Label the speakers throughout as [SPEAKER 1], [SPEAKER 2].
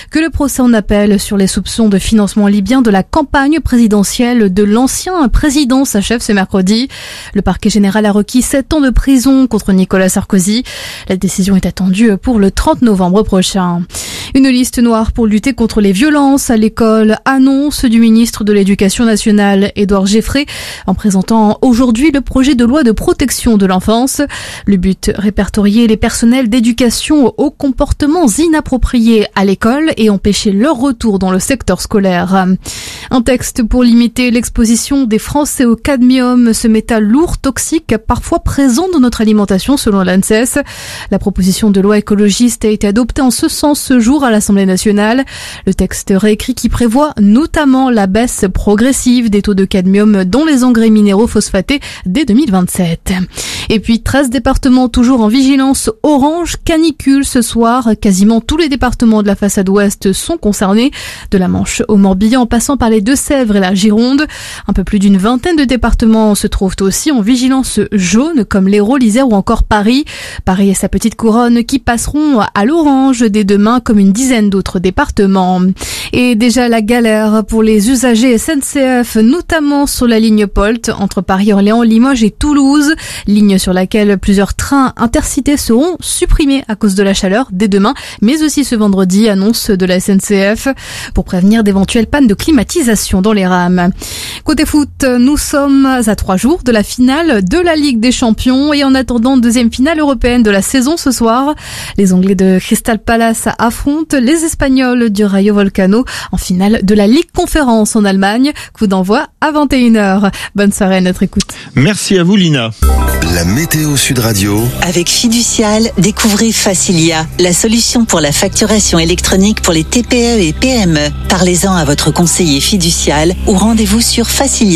[SPEAKER 1] que le procès en appel sur les soupçons de financement libyen de la campagne présidentielle de l'ancien président s'achève ce mercredi. Le parquet général a requis 7 ans de prison contre Nicolas Sarkozy. La décision est attendue pour le 30 novembre prochain. Une liste noire pour lutter contre les violences à l'école, annonce du ministre de l'Éducation nationale, Édouard Geffrey, en présentant aujourd'hui le projet de loi de protection de l'enfance. Le but, répertorier les personnels d'éducation aux comportements inappropriés à l'école et empêcher leur retour dans le secteur scolaire. Un texte pour limiter l'exposition des Français au cadmium, ce métal lourd, toxique, parfois présent dans notre alimentation selon l'ANSES. La proposition de loi écologiste a été adoptée en ce sens ce jour à l'Assemblée nationale. Le texte réécrit qui prévoit notamment la baisse progressive des taux de cadmium dans les engrais minéraux phosphatés dès 2027. Et puis 13 départements toujours en vigilance orange canicule ce soir. Quasiment tous les départements de la façade ouest sont concernés, de la Manche au Morbihan en passant par les Deux-Sèvres et la Gironde. Un peu plus d'une vingtaine de départements se trouvent aussi en vigilance jaune comme l'Hérault, l'Isère ou encore Paris. Paris et sa petite couronne qui passeront à l'orange dès demain comme une dizaine d'autres départements. Et déjà la galère pour les usagers SNCF, notamment sur la ligne POLT entre Paris-Orléans, Limoges et Toulouse, ligne sur laquelle plusieurs trains intercités seront supprimés à cause de la chaleur dès demain, mais aussi ce vendredi, annonce de la SNCF, pour prévenir d'éventuelles pannes de climatisation dans les rames. Côté foot, nous sommes à 3 jours de la finale de la Ligue des Champions et en attendant deuxième finale européenne de la saison ce soir, les Anglais de Crystal Palace affrontent les Espagnols du Rayo Vallecano en finale de la Ligue Conférence en Allemagne. Coup d'envoi à 21h. Bonne soirée à notre écoute.
[SPEAKER 2] Merci à vous Lina.
[SPEAKER 3] La météo Sud Radio.
[SPEAKER 4] Avec Fiducial, découvrez Facilia, la solution pour la facturation électronique pour les TPE et PME. Parlez-en à votre conseiller Fiducial ou rendez-vous sur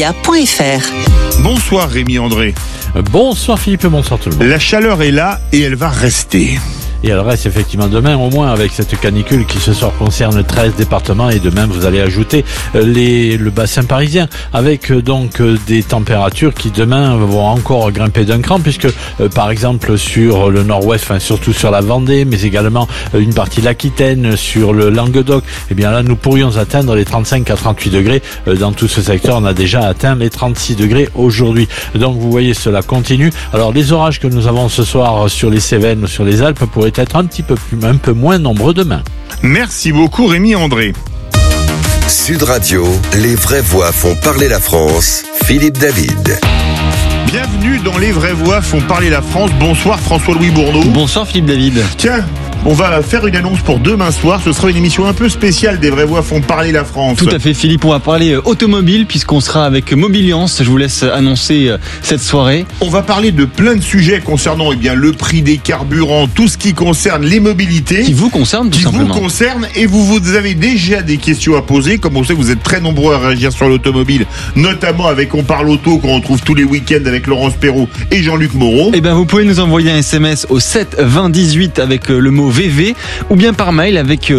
[SPEAKER 4] facilia.fr.
[SPEAKER 2] Bonsoir Rémi André.
[SPEAKER 5] Bonsoir Philippe, bonsoir tout le monde.
[SPEAKER 2] La chaleur est là et elle va rester.
[SPEAKER 5] Et elle reste effectivement demain au moins avec cette canicule qui ce soir concerne 13 départements et demain vous allez ajouter le bassin parisien avec donc des températures qui demain vont encore grimper d'un cran puisque par exemple sur le nord-ouest, enfin surtout sur la Vendée mais également une partie de l'Aquitaine, sur le Languedoc, et bien là nous pourrions atteindre les 35 à 38 degrés dans tout ce secteur. On a déjà atteint les 36 degrés aujourd'hui. Donc vous voyez cela continue. Alors les orages que nous avons ce soir sur les Cévennes, sur les Alpes pourraient être un peu moins nombreux demain.
[SPEAKER 2] Merci beaucoup Rémi André.
[SPEAKER 3] Sud Radio, les vraies voix font parler la France. Philippe David.
[SPEAKER 2] Bienvenue dans Les vraies voix font parler la France. Bonsoir François-Louis Bourneau.
[SPEAKER 6] Bonsoir Philippe David.
[SPEAKER 2] Tiens, on va faire une annonce pour demain soir. Ce sera une émission un peu spéciale des vraies voix font parler la France.
[SPEAKER 6] Tout à fait Philippe, on va parler automobile puisqu'on sera avec Mobiliance. Je vous laisse annoncer cette soirée.
[SPEAKER 2] On va parler de plein de sujets concernant le prix des carburants, tout ce qui concerne les mobilités.
[SPEAKER 6] Qui vous concerne tout simplement.
[SPEAKER 2] Qui vous concerne et vous avez déjà des questions à poser. Comme on sait que vous êtes très nombreux à réagir sur l'automobile, notamment avec On parle auto qu'on retrouve tous les week-ends avec Laurence Perrault et Jean-Luc Moreau.
[SPEAKER 6] Eh bien vous pouvez nous envoyer un SMS au 7 20 18 avec le mot VV ou bien par mail avec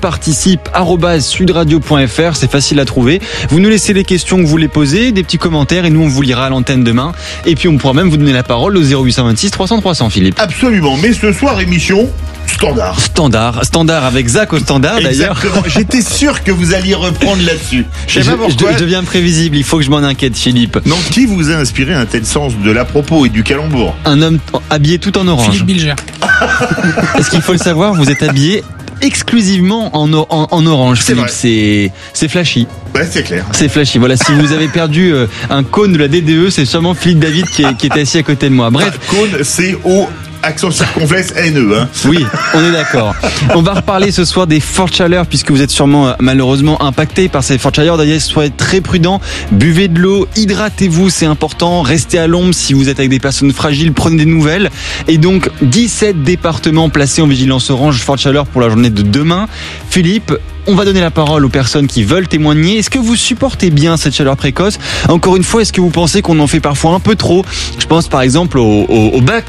[SPEAKER 6] jeparticipe@sudradio.fr, c'est facile à trouver. Vous nous laissez les questions que vous voulez poser, des petits commentaires et nous on vous lira à l'antenne demain. Et puis on pourra même vous donner la parole au 0826 300 300 Philippe.
[SPEAKER 2] Absolument, mais ce soir émission standard
[SPEAKER 6] avec Zach au standard d'ailleurs.
[SPEAKER 2] Exactement, j'étais sûr que vous alliez reprendre là-dessus. Je
[SPEAKER 6] deviens prévisible, il faut que je m'en inquiète Philippe.
[SPEAKER 2] Donc qui vous a inspiré un tel sens de l'à-propos et du calembour?
[SPEAKER 6] Un homme habillé tout en orange.
[SPEAKER 7] Philippe Bilger.
[SPEAKER 6] Est-ce qu'il faut le savoir, vous êtes habillé exclusivement en orange Philippe, c'est flashy.
[SPEAKER 2] Ouais, c'est clair.
[SPEAKER 6] C'est flashy. Voilà, si vous avez perdu un cône de la DDE, c'est sûrement Philippe David qui est assis à côté de moi. Bref,
[SPEAKER 2] cône C-O accent circonflexe NE.
[SPEAKER 6] Oui, on est d'accord. On va reparler ce soir des fortes chaleurs puisque vous êtes sûrement malheureusement impactés par ces fortes chaleurs. D'ailleurs, soyez très prudents, buvez de l'eau, hydratez-vous, c'est important, restez à l'ombre si vous êtes avec des personnes fragiles, prenez des nouvelles. Et donc 17 départements placés en vigilance orange forte chaleur pour la journée de demain. Philippe, on va donner la parole aux personnes qui veulent témoigner. Est-ce que vous supportez bien cette chaleur précoce? Encore une fois, est-ce que vous pensez qu'on en fait parfois un peu trop? Je pense par exemple au bac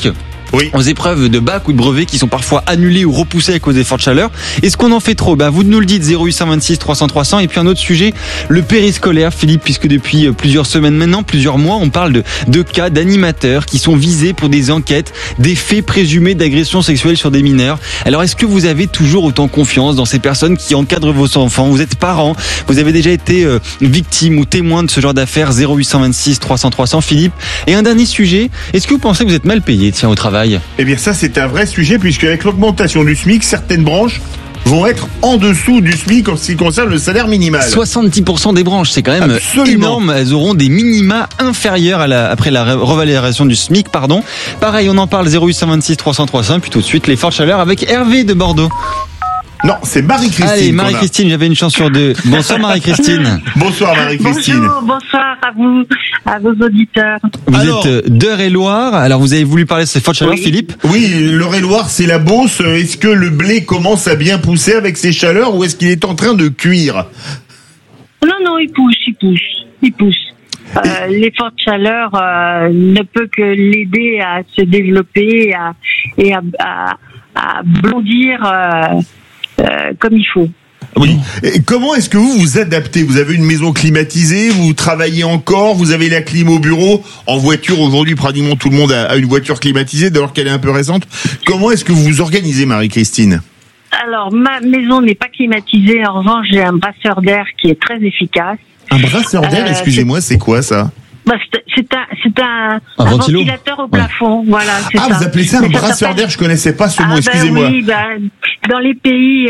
[SPEAKER 2] Oui.
[SPEAKER 6] aux épreuves de bac ou de brevet qui sont parfois annulées ou repoussées à cause des fortes chaleurs. Est-ce qu'on en fait trop? Vous nous le dites, 0826 300 300. Et puis un autre sujet, le périscolaire, Philippe, puisque depuis plusieurs semaines maintenant, plusieurs mois, on parle de cas d'animateurs qui sont visés pour des enquêtes, des faits présumés d'agression sexuelle sur des mineurs. Alors est-ce que vous avez toujours autant confiance dans ces personnes qui encadrent vos enfants? Vous êtes parents, vous avez déjà été victime ou témoin de ce genre d'affaires. 0826 300 300. Philippe. Et un dernier sujet, est-ce que vous pensez que vous êtes mal payé, tiens, au travail?
[SPEAKER 2] Eh bien ça c'est un vrai sujet, puisque avec l'augmentation du SMIC, certaines branches vont être en dessous du SMIC en ce qui concerne le salaire minimal.
[SPEAKER 6] 70% des branches, c'est quand même énorme. Elles auront des minima inférieurs après la revalorisation du SMIC, pardon. Pareil, on en parle, 0826 300 300. Puis tout de suite, les fortes chaleurs avec Hervé de Bordeaux.
[SPEAKER 2] Non, c'est Marie-Christine.
[SPEAKER 6] Allez, Marie-Christine, j'avais une chance sur deux. Bonsoir Marie-Christine.
[SPEAKER 2] Bonsoir Marie-Christine.
[SPEAKER 7] Bonjour, bonsoir à vous, à vos auditeurs.
[SPEAKER 6] Vous êtes d'Eure-et-Loire. Alors vous avez voulu parler de ces fortes chaleurs, Philippe?
[SPEAKER 2] Oui, l'Eure-et-Loire, c'est la Beauce. Est-ce que le blé commence à bien pousser avec ces chaleurs ou est-ce qu'il est en train de cuire?
[SPEAKER 7] Non, il pousse. Les fortes chaleurs ne peut que l'aider à se développer et à blondir comme il faut.
[SPEAKER 2] Oui. Et comment est-ce que vous vous adaptez? Vous avez une maison climatisée, vous travaillez encore, vous avez la clim au bureau. En voiture, aujourd'hui, pratiquement tout le monde a une voiture climatisée, d'ailleurs qu'elle est un peu récente. Comment est-ce que vous vous organisez, Marie-Christine?
[SPEAKER 7] Alors, ma maison n'est pas climatisée. En revanche, j'ai un brasseur d'air qui est très efficace.
[SPEAKER 2] Un brasseur d'air, excusez-moi, c'est quoi ça?
[SPEAKER 7] C'est un
[SPEAKER 6] ventilo.
[SPEAKER 7] Ventilateur au plafond, voilà. C'est ça.
[SPEAKER 2] Vous appelez ça un brasseur d'air? Je connaissais pas ce mot, excusez-moi.
[SPEAKER 7] Oui, dans les pays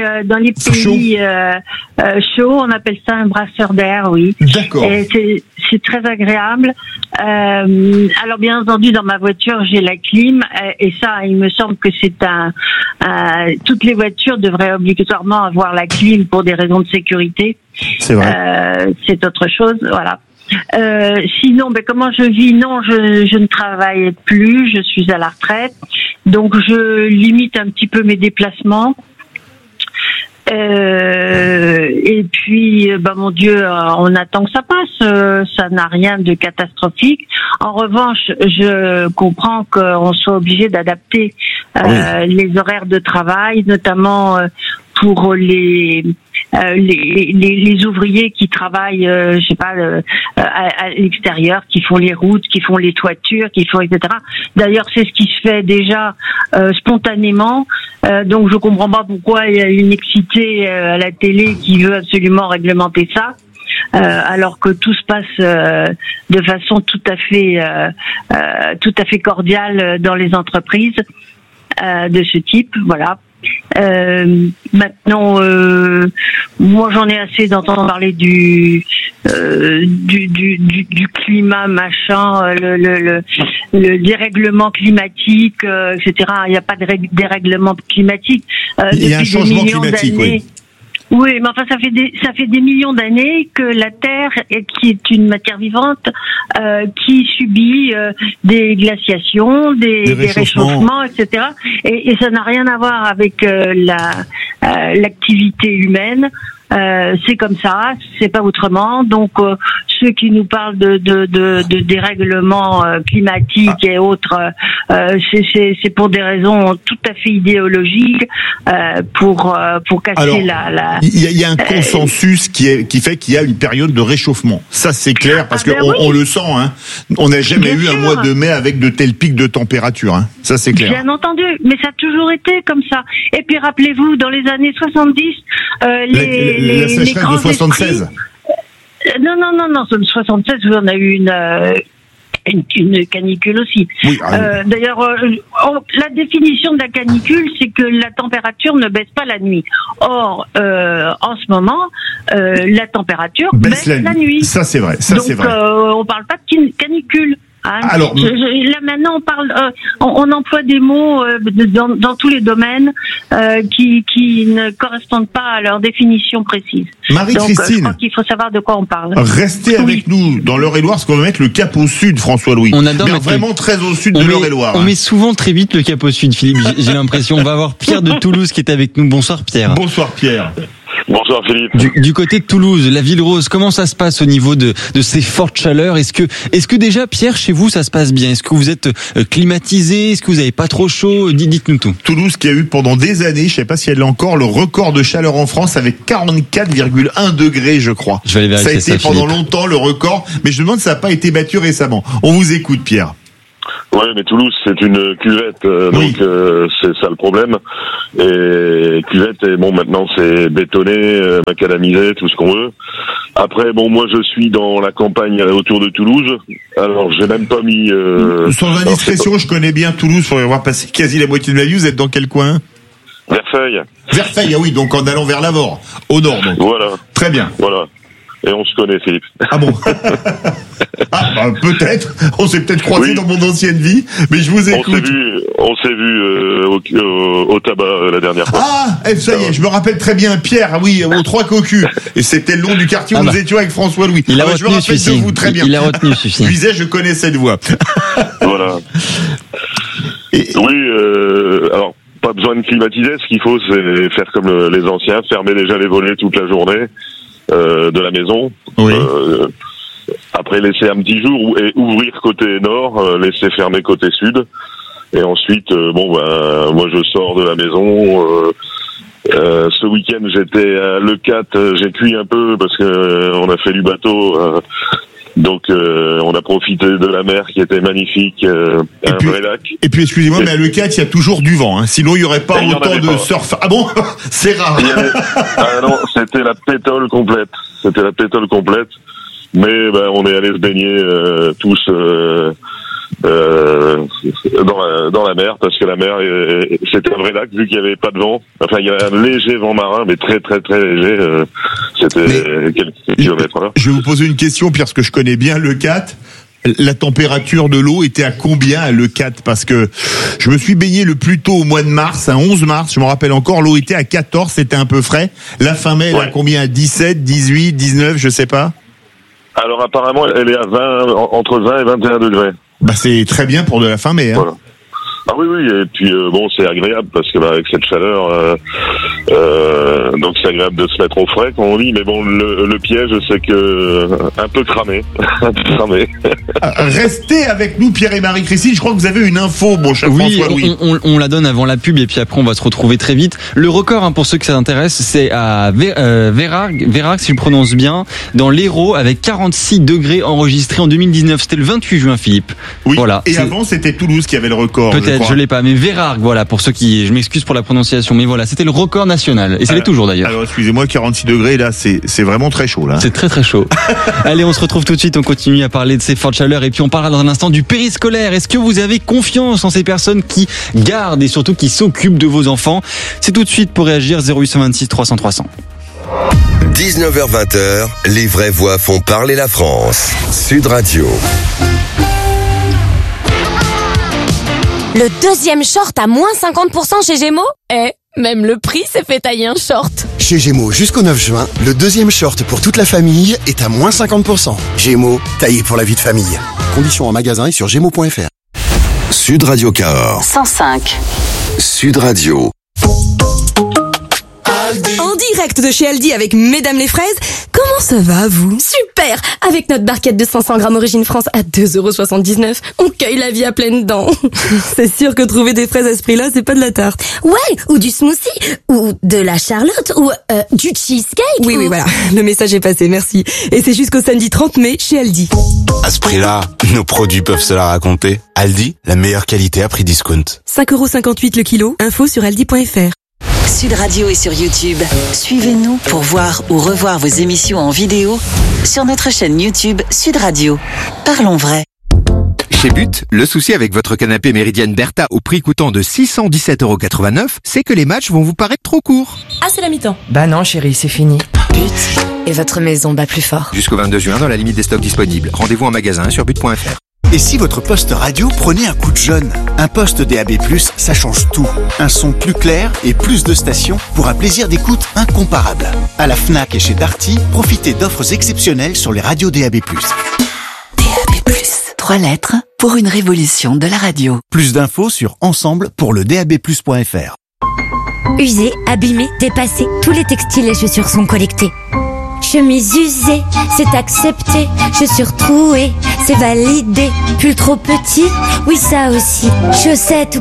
[SPEAKER 7] chauds, on appelle ça un brasseur d'air, oui.
[SPEAKER 2] D'accord.
[SPEAKER 7] Et c'est très agréable. Alors bien entendu, dans ma voiture, j'ai la clim, et ça, il me semble que toutes les voitures devraient obligatoirement avoir la clim pour des raisons de sécurité.
[SPEAKER 2] C'est vrai.
[SPEAKER 7] C'est autre chose, voilà. Sinon, comment je vis? Non, je ne travaille plus, je suis à la retraite, donc je limite un petit peu mes déplacements. Et puis, mon Dieu, on attend que ça passe. Ça n'a rien de catastrophique. En revanche, je comprends qu'on soit obligé d'adapter les horaires de travail, notamment pour les ouvriers qui travaillent, à l'extérieur, qui font les routes, qui font les toitures, etc. D'ailleurs, c'est ce qui se fait déjà spontanément. Donc, je comprends pas pourquoi il y a une excité à la télé qui veut absolument réglementer ça. Alors que tout se passe de façon tout à fait cordiale dans les entreprises de ce type, voilà. Maintenant, moi j'en ai assez d'entendre parler du climat machin, le dérèglement climatique, etc. Il n'y a pas de dérèglement climatique.
[SPEAKER 2] Il y a un changement climatique, oui.
[SPEAKER 7] Oui, mais enfin, ça fait des millions d'années que la Terre, qui est une matière vivante, qui subit des glaciations, des réchauffements, etc. Et ça n'a rien à voir avec l'activité humaine. C'est comme ça, c'est pas autrement. Donc ceux qui nous parlent de dérèglement climatique et autres, c'est pour des raisons tout à fait idéologiques, pour casser. Alors,
[SPEAKER 2] il y a un consensus qui fait qu'il y a une période de réchauffement. Ça c'est clair parce on le sent. Hein. On n'a jamais eu un mois de mai avec de tels pics de température. Hein. Ça c'est clair.
[SPEAKER 7] Bien entendu, mais ça a toujours été comme ça. Et puis rappelez-vous, dans les années 70,
[SPEAKER 2] la sécheresse de 76.
[SPEAKER 7] Non, 76, on a eu une canicule aussi. Oui, d'ailleurs, la définition de la canicule, c'est que la température ne baisse pas la nuit. Or, en ce moment, la température baisse la nuit.
[SPEAKER 2] Ça, c'est vrai.
[SPEAKER 7] Donc, on parle pas de canicule. Alors, là maintenant on emploie des mots dans tous les domaines qui ne correspondent pas à leur définition précise.
[SPEAKER 2] Marie-Christine,
[SPEAKER 7] donc je crois qu'il faut savoir de quoi on parle.
[SPEAKER 2] Restez avec nous dans l'Eure-et-Loire, parce qu'on va mettre le cap au sud, François-Louis.
[SPEAKER 6] On adore
[SPEAKER 2] vraiment très au sud de l'Eure-et-Loire.
[SPEAKER 6] On met souvent très vite le cap au sud, Philippe. J'ai l'impression. On va avoir Pierre de Toulouse qui est avec nous. Bonsoir Pierre.
[SPEAKER 2] Bonsoir Pierre.
[SPEAKER 8] Bonsoir Philippe.
[SPEAKER 6] Du côté de Toulouse, la ville rose, comment ça se passe au niveau de ces fortes chaleurs? Est-ce que déjà, Pierre, chez vous, ça se passe bien? Est-ce que vous êtes climatisé? Est-ce que vous avez pas trop chaud? Dites-nous tout.
[SPEAKER 2] Toulouse qui a eu pendant des années, je sais pas si elle l'a encore, le record de chaleur en France avec 44,1 degrés, je crois.
[SPEAKER 6] Je vais aller vérifier
[SPEAKER 2] ça a été
[SPEAKER 6] ça,
[SPEAKER 2] pendant
[SPEAKER 6] Philippe.
[SPEAKER 2] longtemps le record, mais je me demande si ça n'a pas été battu récemment. On vous écoute, Pierre.
[SPEAKER 8] Ouais, mais Toulouse, c'est une cuvette,
[SPEAKER 2] Oui.
[SPEAKER 8] donc c'est ça le problème. Et cuvette, et bon, maintenant c'est bétonné, macadamisé, tout ce qu'on veut. Après, bon, moi je suis dans la campagne autour de Toulouse. Alors, j'ai même pas mis.
[SPEAKER 2] Sans indiscrétion, je connais bien Toulouse pour y avoir passé quasi la moitié de ma vie. Vous êtes dans quel coin?
[SPEAKER 8] Verfeil.
[SPEAKER 2] Verfeil, ah oui, donc en allant vers l'Avor, au nord. Donc.
[SPEAKER 8] Voilà.
[SPEAKER 2] Très bien.
[SPEAKER 8] Voilà. Et on se connaît, Philippe.
[SPEAKER 2] Ah bon? Ah, bah, peut-être. On s'est peut-être croisés dans mon ancienne vie, mais je vous écoute.
[SPEAKER 8] On s'est vu au tabac la dernière fois.
[SPEAKER 2] Ah, ça y est, je me rappelle très bien, Pierre, oui, aux Trois Cocus. Et c'était le nom du quartier où nous étions avec François Louis.
[SPEAKER 6] Il a
[SPEAKER 2] je me
[SPEAKER 6] retenu
[SPEAKER 2] rappelle
[SPEAKER 6] celui-ci.
[SPEAKER 2] de vous très bien.
[SPEAKER 6] Il a retenu celui-ci.
[SPEAKER 2] Je disais, je connais cette voix.
[SPEAKER 8] Voilà. Oui, alors, pas besoin de climatiser. Ce qu'il faut, c'est faire comme les anciens, fermer déjà les volets toute la journée de la maison.
[SPEAKER 2] Oui.
[SPEAKER 8] Après, laisser un petit jour et ouvrir côté nord, laisser fermer côté sud. Et ensuite, moi je sors de la maison. Ce week-end, j'étais à Le4, j'ai cuit un peu parce que on a fait du bateau. Donc on a profité de la mer qui était magnifique, vrai lac.
[SPEAKER 2] Et puis excusez-moi, mais à Le4, il y a toujours du vent. Hein. Sinon, il n'y aurait pas autant de surf. Ah bon? C'est rare.
[SPEAKER 8] Ah non, c'était la pétole complète. C'était la pétole complète. Mais on est allés se baigner tous dans la mer, parce que la mer, c'était un vrai lac vu qu'il n'y avait pas de vent. Enfin, il y a un léger vent marin, mais très très très léger. C'était quelques kilomètres là.
[SPEAKER 2] Je vais vous poser une question, Pierre, parce que je connais bien Le4. La température de l'eau était à combien à Le4? Parce que je me suis baigné le plus tôt au mois de mars, à 11 mars, je me rappelle encore, l'eau était à 14, c'était un peu frais. La fin mai, elle est à combien? À 17, 18, 19, je sais pas.
[SPEAKER 8] Alors apparemment, elle est à 20, entre 20 et 21 degrés.
[SPEAKER 2] Bah c'est très bien pour de la fin mai. Hein.
[SPEAKER 8] Voilà. Ah oui, et puis c'est agréable parce que avec cette chaleur, donc c'est agréable de se mettre au frais, comme on dit. Mais bon, le piège, c'est que un peu cramé,
[SPEAKER 2] Restez avec nous, Pierre et Marie-Christine. Je crois que vous avez une info, mon cher François Louis.
[SPEAKER 6] On la donne avant la pub et puis après on va se retrouver très vite. Le record, pour ceux que ça intéresse, c'est à Vérargues, si je le prononce bien, dans l'Hérault, avec 46 degrés enregistrés en 2019. C'était le 28 juin, Philippe.
[SPEAKER 2] Oui.
[SPEAKER 6] Voilà.
[SPEAKER 2] Et avant, c'était Toulouse qui avait le record.
[SPEAKER 6] Peut-être, je l'ai pas, mais Vérargues, voilà, pour ceux qui, je m'excuse pour la prononciation, mais voilà, c'était le record national. Et ça l'est toujours d'ailleurs.
[SPEAKER 2] Alors, excusez-moi, 46 degrés, là, c'est vraiment très chaud, là.
[SPEAKER 6] C'est très très chaud. Allez, on se retrouve tout de suite, on continue à parler de ces fortes chaleurs et puis on parlera dans un instant du périscolaire. Est-ce que vous avez confiance en ces personnes qui gardent et surtout qui s'occupent de vos enfants? C'est tout de suite pour réagir, 0826 300 300.
[SPEAKER 3] 19h-20h, les vraies voix font parler la France. Sud Radio.
[SPEAKER 9] Le deuxième short à moins 50% chez Gémeaux? Même le prix s'est fait tailler un short.
[SPEAKER 10] Chez Gémeaux, jusqu'au 9 juin, le deuxième short pour toute la famille est à moins 50%. Gémeaux, taillé pour la vie de famille. Conditions en magasin et sur gémeaux.fr.
[SPEAKER 3] Sud Radio Cahors.
[SPEAKER 4] 105.
[SPEAKER 3] Sud Radio.
[SPEAKER 11] En direct de chez Aldi avec Mesdames les Fraises. Comment ça va, vous?
[SPEAKER 9] Super! Avec notre barquette de 500 grammes Origine France à 2,79 €, on cueille la vie à pleines dents.
[SPEAKER 11] C'est sûr que trouver des fraises à ce prix-là, c'est pas de la tarte.
[SPEAKER 9] Ouais, ou du smoothie, ou de la charlotte, ou du cheesecake.
[SPEAKER 11] Oui, voilà. Le message est passé, merci. Et c'est jusqu'au samedi 30 mai chez Aldi.
[SPEAKER 12] À ce prix-là, nos produits peuvent se la raconter. Aldi, la meilleure qualité à prix discount.
[SPEAKER 11] 5,58 € le kilo. Info sur aldi.fr.
[SPEAKER 4] Sud Radio est sur YouTube. Suivez-nous pour voir ou revoir vos émissions en vidéo sur notre chaîne YouTube Sud Radio. Parlons vrai.
[SPEAKER 13] Chez But, le souci avec votre canapé Méridienne Bertha au prix coûtant de 617,89 €, c'est que les matchs vont vous paraître trop courts.
[SPEAKER 11] Ah, c'est la mi-temps.
[SPEAKER 14] Bah non, chérie, c'est fini.
[SPEAKER 9] But. Et votre maison bat plus fort.
[SPEAKER 13] Jusqu'au 22 juin dans la limite des stocks disponibles. Rendez-vous en magasin sur but.fr.
[SPEAKER 10] Et si votre poste radio prenait un coup de jeune? Un poste DAB+, ça change tout. Un son plus clair et plus de stations pour un plaisir d'écoute incomparable. À la Fnac et chez Darty, profitez d'offres exceptionnelles sur les radios DAB+.
[SPEAKER 4] DAB+, 3 lettres pour une révolution de la radio.
[SPEAKER 10] Plus d'infos sur ensemble pour le DAB+.fr.
[SPEAKER 14] Usés, abîmés, dépassés, tous les textiles et chaussures sont collectés. Chemise usée, c'est accepté. Chaussures trouées, c'est validé. Pull trop petit, oui ça aussi. Chaussettes